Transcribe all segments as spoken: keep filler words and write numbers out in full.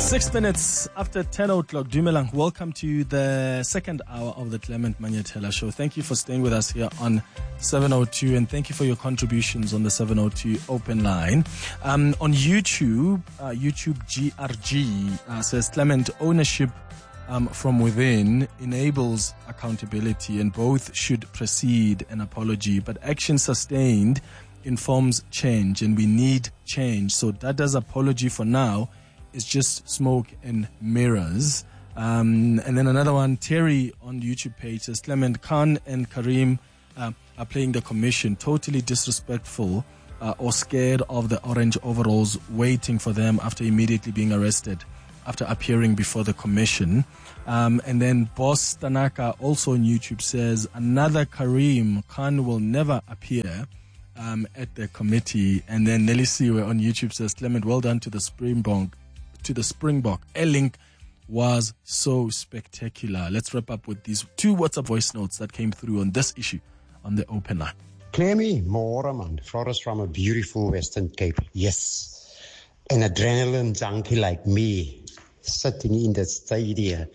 Six minutes after ten o'clock, Dumelang, welcome to the second hour of the Clement Manyatela Show. Thank you for staying with us here on seven oh two, and thank you for your contributions on the seven oh two open line. Um, on YouTube, uh, YouTube G R G uh, says, Clement, ownership um, from within enables accountability, and both should precede an apology, but action sustained informs change, and we need change. So Dada's apology for now is just smoke and mirrors. Um, and then another one, Terry on the YouTube page says, Clement, Khan and Kareem uh, are playing the commission, totally disrespectful uh, or scared of the orange overalls waiting for them after immediately being arrested after appearing before the commission. Um, and then Boss Tanaka also on YouTube says, another Kareem, Khan will never appear um, at the committee. And then Nelly Siwe on YouTube says, Clement, well done to the Springbok. to the Springbok. A-Link was so spectacular. Let's wrap up with these two WhatsApp voice notes that came through on this issue on the open line. Clemmy, more man, Flores from a beautiful Western Cape. Yes, an adrenaline junkie like me, sitting in the stadium,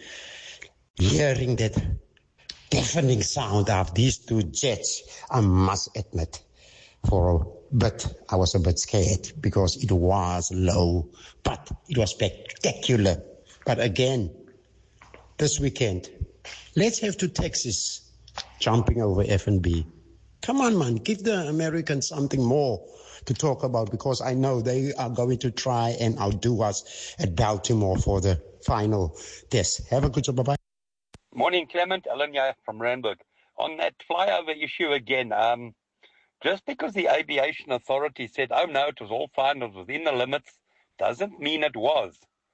hearing that deafening sound of these two jets, I must admit, for a bit, I was a bit scared because it was low, but it was spectacular. But again, this weekend, let's have to Texas jumping over F N B. Come on, man, give the Americans something more to talk about, because I know they are going to try and outdo us at Baltimore for the final test. Have a good job. Bye-bye. Morning, Clement. Alan here from Randburg. On that flyover issue again, um, just because the aviation authority said, oh no, it was all fine, it was within the limits, doesn't mean it was.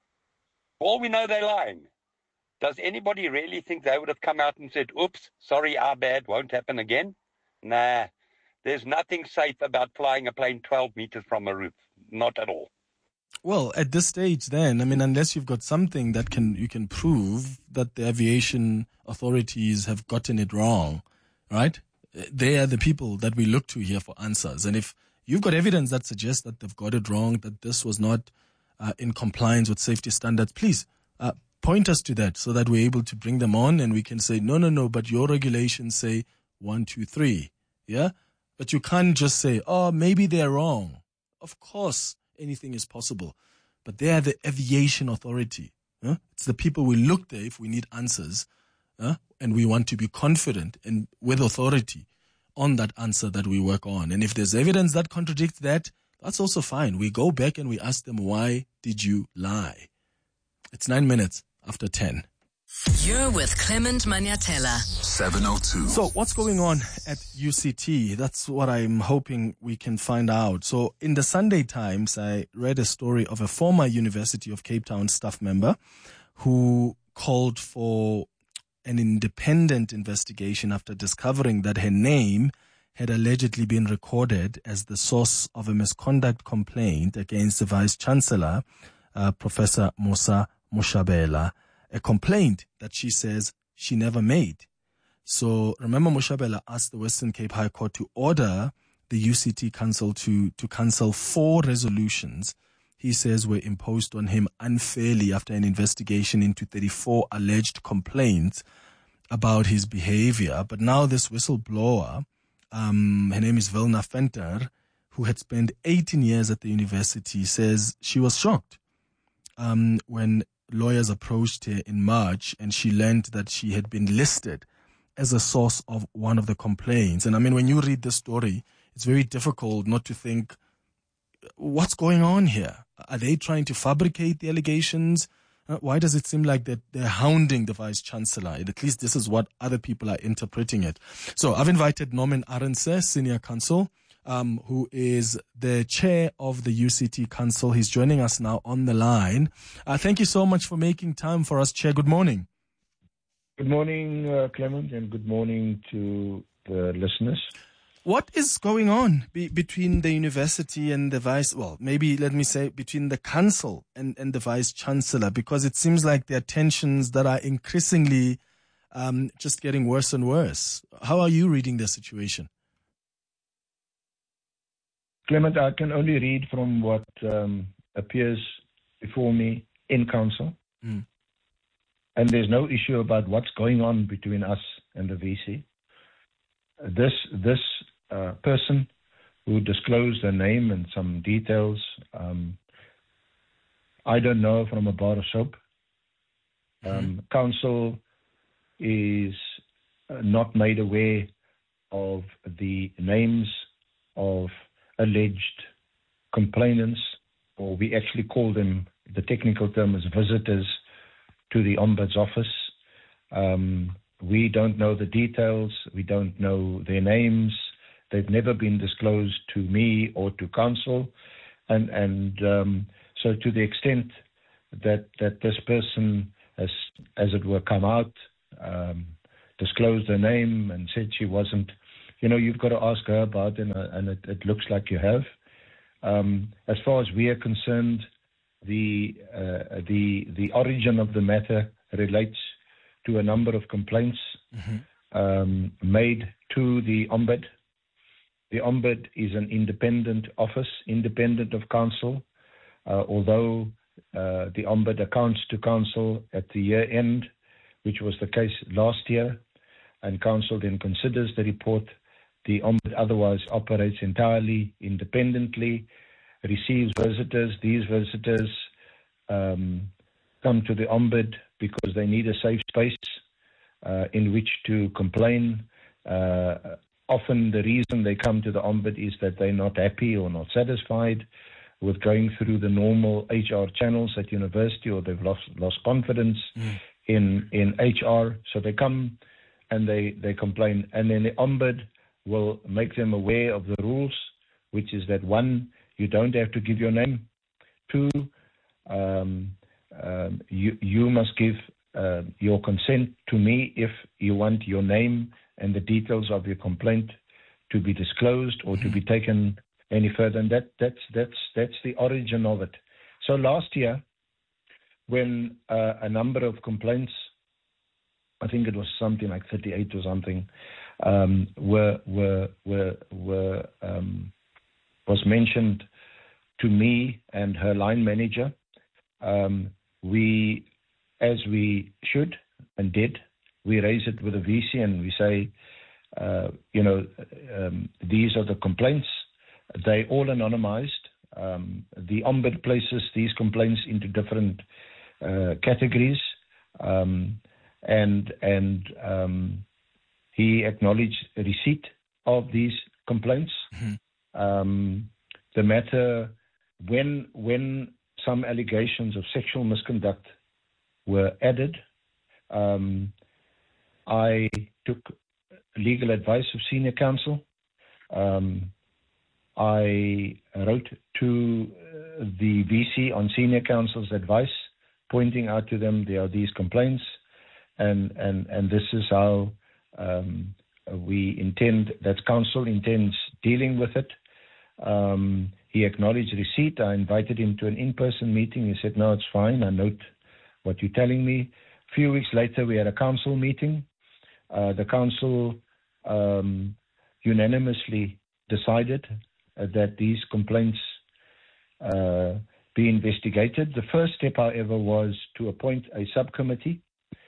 For all we know, they're lying. Does anybody really think they would have come out and said, oops, sorry, our bad, won't happen again? Nah, there's nothing safe about flying a plane twelve meters from a roof. Not at all. Well, at this stage then, I mean, unless you've got something that can you can prove that the aviation authorities have gotten it wrong, right? They are the people that we look to here for answers. And if you've got evidence that suggests that they've got it wrong, that this was not uh, in compliance with safety standards, please uh, point us to that so that we're able to bring them on and we can say, no, no, no, but your regulations say one, two, three. Yeah? But you can't just say, oh, maybe they're wrong. Of course, anything is possible. But they are the aviation authority. Huh? It's the people we look there if we need answers. Huh? And we want to be confident and with authority on that answer that we work on. And if there's evidence that contradicts that, that's also fine. We go back and we ask them, why did you lie? It's nine minutes after ten. You're with Clement Manyatela. seven oh two. So what's going on at U C T? That's what I'm hoping we can find out. So in the Sunday Times, I read a story of a former University of Cape Town staff member who called for an independent investigation after discovering that her name had allegedly been recorded as the source of a misconduct complaint against the Vice-Chancellor, uh, Professor Musa Mushabela, a complaint that she says she never made. So remember, Mushabela asked the Western Cape High Court to order the U C T Council to, to cancel four resolutions he says were imposed on him unfairly after an investigation into thirty-four alleged complaints about his behavior. But now this whistleblower, um, her name is Vilna Venter, who had spent eighteen years at the university, says she was shocked um, when lawyers approached her in March and she learned that she had been listed as a source of one of the complaints. And I mean, when you read this story, it's very difficult not to think, what's going on here? Are they trying to fabricate the allegations? Uh, why does it seem like that they're hounding the Vice-Chancellor? At least this is what other people are interpreting it. So I've invited Norman Arendse, Senior Counsel, um, who is the chair of the U C T Council. He's joining us now on the line. Uh, thank you so much for making time for us, Chair. Good morning. Good morning, uh, Clement, and good morning to the listeners. What is going on be, between the university and the vice, well, maybe let me say between the council and, and the vice-chancellor, because it seems like there are tensions that are increasingly um, just getting worse and worse. How are you reading the situation? Clement, I can only read from what um, appears before me. in council. Mm. And there's no issue about what's going on between us and the V C. This this uh, person who disclosed their name and some details, um, I don't know from a bar of soap. Um, mm-hmm. Council is not made aware of the names of alleged complainants, or we actually call them, the technical term is visitors to the Ombuds office. Um, we don't know the details. We don't know their names. They've never been disclosed to me or to council. And, and um, so to the extent that, that this person has, as it were, come out, um, disclosed her name and said she wasn't, you know, you've got to ask her about it, and it, it looks like you have. Um, as far as we are concerned, the uh, the the origin of the matter relates to a number of complaints mm-hmm. um, made to the Ombud. The Ombud is an independent office, independent of council, uh, although uh, the Ombud accounts to council at the year end, which was the case last year, and council then considers the report. The Ombud otherwise operates entirely independently, receives visitors. These visitors um, come to the Ombud because they need a safe space uh, in which to complain. Uh, often the reason they come to the Ombud is that they're not happy or not satisfied with going through the normal H R channels at university, or they've lost lost confidence mm. in, in H R. So they come and they, they complain. And then the Ombud will make them aware of the rules, which is that, one, you don't have to give your name. Two, um, um, you, you must give uh, your consent to me if you want your name and the details of your complaint to be disclosed or to be taken any further. And that, that's, that's, that's the origin of it. So last year, when uh, a number of complaints, I think it was something like thirty-eight or something, um, were were were were um, was mentioned to me and her line manager. Um, we, as we should and did, we raise it with the V C and we say, uh, you know, um, these are the complaints. They all anonymized. Um, the Ombud places these complaints into different uh, categories. Um, And and um, he acknowledged receipt of these complaints. Mm-hmm. Um, the matter, when when some allegations of sexual misconduct were added, um, I took legal advice of senior counsel. Um, I wrote to the V C on senior counsel's advice, pointing out to them there are these complaints. And, and and this is how um, we intend, that council intends dealing with it. Um, he acknowledged receipt. I invited him to an in-person meeting. He said, no, it's fine. I note what you're telling me. A few weeks later, we had a council meeting. Uh, the council um, unanimously decided uh, that these complaints uh, be investigated. The first step, however, was to appoint a subcommittee.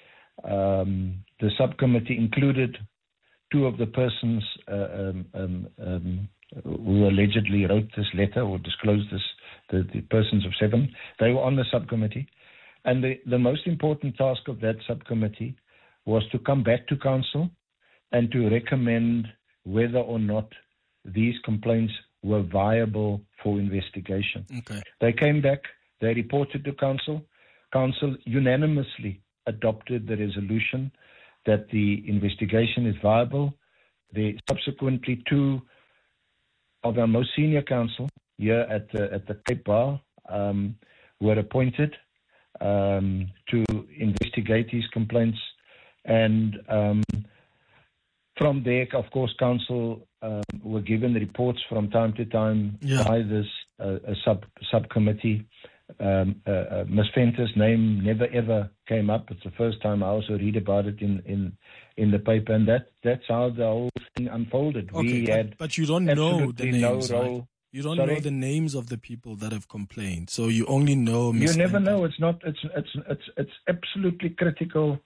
Um, the subcommittee included two of the persons uh, um, um, um, who allegedly wrote this letter or disclosed this, the, the persons of seven. They were on the subcommittee. And the, the most important task of that subcommittee was to come back to council and to recommend whether or not these complaints were viable for investigation. Okay. They came back, they reported to council. Council unanimously adopted the resolution that the investigation is viable. The subsequently two of our most senior counsel here at the, at the Cape Bar um, were appointed um, to investigate these complaints. And um, from there, of course, council um, were given reports from time to time yeah. by this uh, a sub subcommittee. Um, uh, uh, Miz Venter's name never ever came up. It's the first time I also read about it in, in, in the paper, and that that's how the whole thing unfolded. Okay, we but, had but you don't know the names, no role. Right? You don't Sorry? know the names of the people that have complained, so you only know. You Miz never Venter. know. It's not. It's it's it's it's absolutely critical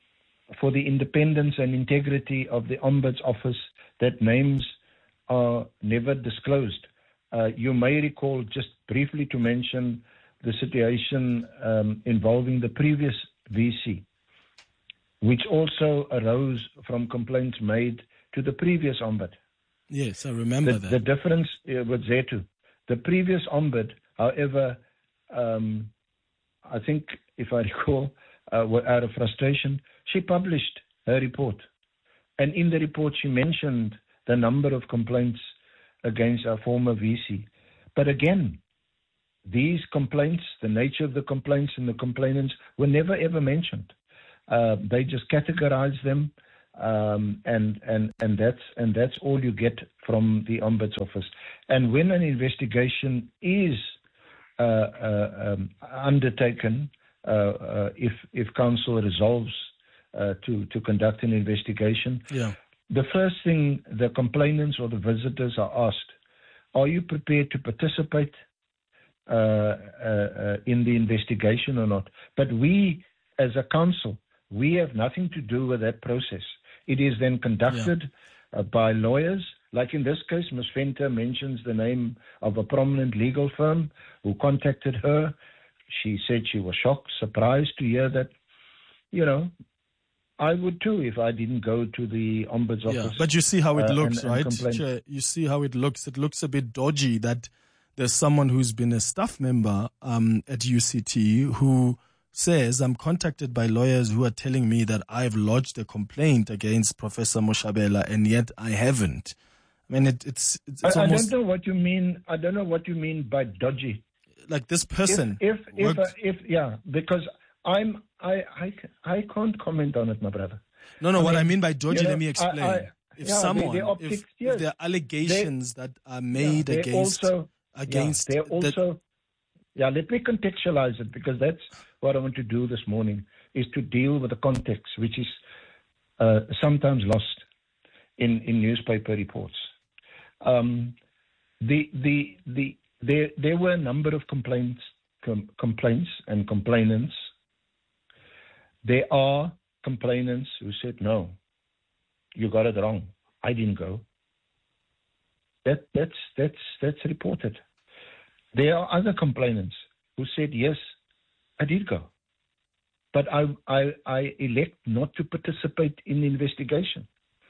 for the independence and integrity of the Ombuds office that names are never disclosed. Uh, you may recall, just briefly to mention, the situation um, involving the previous V C, which also arose from complaints made to the previous Ombud. Yes, I remember The, that. the difference uh, with Zetu, the previous Ombud, however, um, I think, if I recall, uh, out of frustration, she published her report. And in the report, she mentioned the number of complaints against our former V C. But again, these complaints, the nature of the complaints and the complainants were never ever mentioned. Uh, they just categorized them, um, and and and that's and that's all you get from the Ombuds office. And when an investigation is uh, uh, um, undertaken, uh, uh, if if council resolves uh, to to conduct an investigation, Yeah. the first thing the complainants or the visitors are asked: are you prepared to participate Uh, uh, uh, in the investigation or not? But we, as a council, we have nothing to do with that process. It is then conducted yeah. uh, by lawyers. Like in this case, Miz Venter mentions the name of a prominent legal firm who contacted her. She said she was shocked, surprised to hear that. You know, I would too if I didn't go to the Ombuds office. Yeah, but you see how it uh, looks, and, right? and Chair, you see how it looks. It looks a bit dodgy that there's someone who's been a staff member um, at U C T who says, I'm contacted by lawyers who are telling me that I've lodged a complaint against Professor Moshabela, and yet I haven't. I mean, it, it's, it's, it's I, almost... I don't know what you mean. I don't know what you mean by dodgy. Like this person. If, if, worked... if, uh, if yeah, because I'm, I, I, I can't comment on it, my brother. No, no, I what mean, I mean by dodgy, you know, let me explain. I, I, if yeah, someone, the, the optics, if, yes. if there are allegations they, that are made yeah, against... Also, against yeah, they're also... Yeah, let me contextualize it, because that's what I want to do this morning, is to deal with the context, which is uh, sometimes lost in, in newspaper reports. Um, the the the there there were a number of complaints com, complaints and complainants. There are complainants who said, no, you got it wrong. I didn't go. That that's that's that's reported. There are other complainants who said, yes, I did go, but I, I, I elect not to participate in the investigation.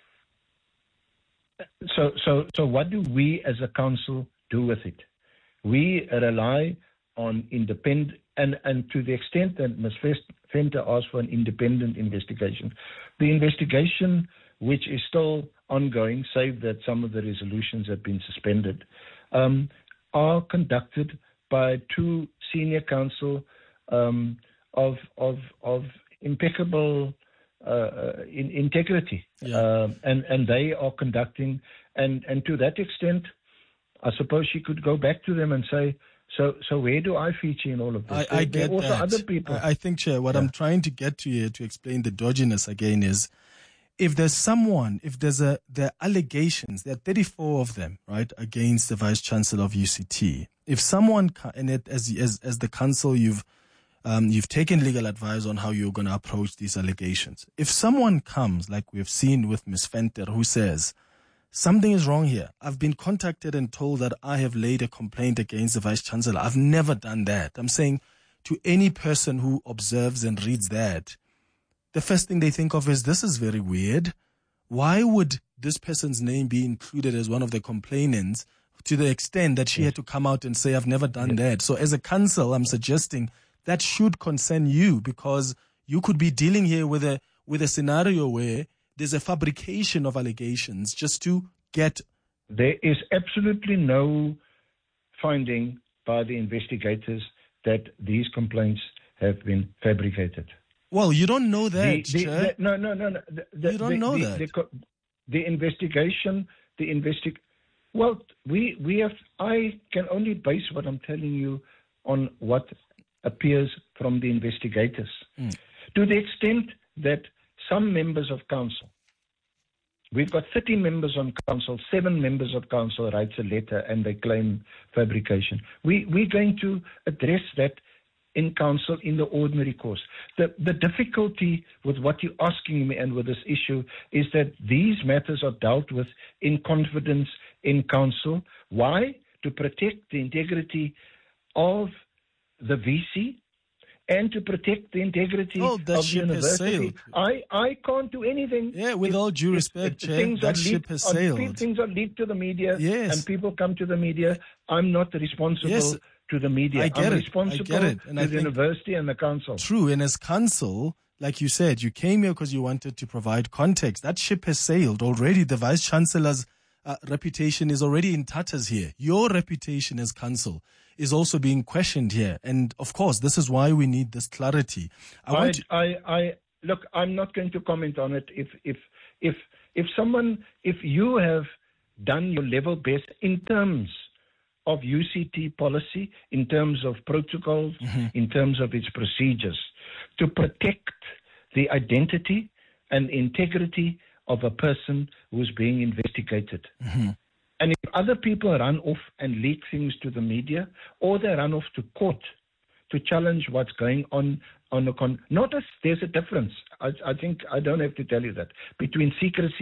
So, so, so what do we as a council do with it? We rely on independent, and, and to the extent that Miz Venter asked for an independent investigation, the investigation, which is still ongoing, save that some of the resolutions have been suspended, um, are conducted by two senior counsel um, of of of impeccable uh, in integrity, yeah. uh, and and they are conducting, and and to that extent, I suppose she could go back to them and say, so so where do I feature in all of this? I, there, I there get are also that. other people. I, I think, Chair, what yeah. I'm trying to get to here to explain the dodginess again is, if there's someone, if there's a, there are allegations, there are thirty-four of them, right, against the Vice Chancellor of U C T. If someone, and it, as, as, as the council, you've, um, you've taken legal advice on how you're going to approach these allegations. If someone comes, like we've seen with Miz Venter, who says, something is wrong here. I've been contacted and told that I have laid a complaint against the Vice Chancellor. I've never done that. I'm saying to any person who observes and reads that, the first thing they think of is, this is very weird. Why would this person's name be included as one of the complainants to the extent that she yes. had to come out and say, I've never done yes. that? So as a council, I'm suggesting that should concern you, because you could be dealing here with a with a scenario where there's a fabrication of allegations just to get... There is absolutely no finding by the investigators that these complaints have been fabricated. Well, you don't know that, the, the, Chair. The, no, no, no, no. The, you don't the, know the, that. The, the investigation, the investig. Well, we we have. I can only base what I'm telling you on what appears from the investigators. Mm. To the extent that some members of council We've got thirty members on council, seven members of council writes a letter and they claim fabrication. We, we're going to address that in council in the ordinary course. The, the difficulty with what you're asking me and with this issue is that these matters are dealt with in confidence in council. Why? To protect the integrity of the V C and to protect the integrity oh, of that the ship university. Has sailed. I, I can't do anything. Yeah, with if, all due if, respect, if Chair, that ship leaked, has or sailed. Things are leaked to the media yes. and people come to the media. I'm not responsible yes. to the media. I get I'm it. responsible I get it. And to I the university and the council. True. And as council, like you said, you came here because you wanted to provide context. That ship has sailed already. The Vice Chancellor's uh, reputation is already in tatters here. Your reputation as council is also being questioned here. And of course, this is why we need this clarity. I, I, want to- I, I look, I'm not going to comment on it. If, if, if, if someone, if you have done your level best in terms of U C T policy, in terms of protocols, mm-hmm. in terms of its procedures, to protect the identity and integrity of a person who's being investigated. Mm-hmm. And if other people run off and leak things to the media, or they run off to court to challenge what's going on on the con, notice there's a difference. I, I think I don't have to tell you that between secrecy